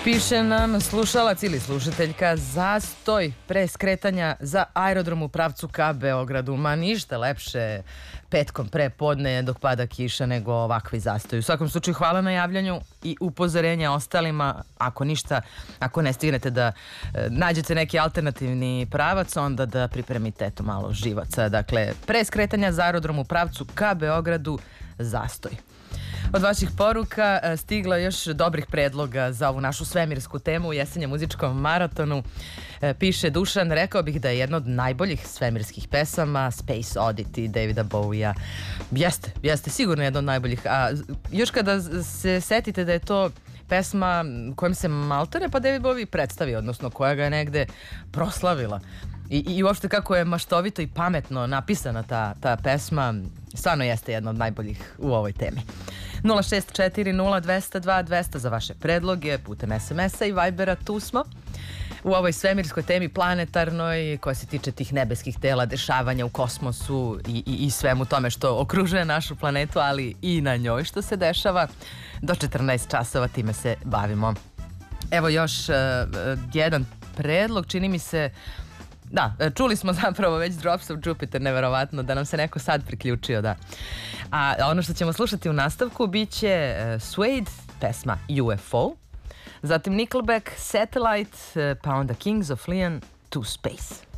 Piše nam slušalac ili slušateljka: zastoj pre skretanja za aerodrom u pravcu ka Beogradu. Ma ništa lepše petkom pre podne dok pada kiša nego ovakvi zastoj. U svakom slučaju hvala na javljanju i upozorenja ostalima. Ako ništa, ako ne stignete da nađete neki alternativni pravac, onda da pripremite eto malo živaca. Dakle, pre skretanja za aerodrom u pravcu ka Beogradu, zastoj. Od vaših poruka stiglo još dobrih predloga za ovu našu svemirsku temu u jesenjem muzičkom maratonu. Piše Dušan: rekao bih da je jedna od najboljih svemirskih pesama Space Oddity Davida Bowija. Jeste, sigurno jedna od najboljih. A još kada se setite da je to pesma kojom se maltene pa David Bowie predstavio, odnosno koja ga je negde proslavila. I uopšte kako je maštovito i pametno napisana ta pesma, stvarno jeste jedna od najboljih u ovoj temi. 06402020200 za vaše predloge putem SMS-a i Vibera, tu smo. U ovoj svemirskoj temi planetarnoj, koja se tiče tih nebeskih tela, dešavanja u kosmosu i svemu tome što okružuje našu planetu, ali i na njoj što se dešava. Do 14 časova time se bavimo. Evo još jedan predlog, čini mi se. Da, čuli smo zapravo već Drops of Jupiter, neverovatno da nam se neko sad priključio, da. A ono što ćemo slušati u nastavku biće Suede, pesma UFO, zatim Nickelback, Satellite, pa onda Kings of Leon, To Space.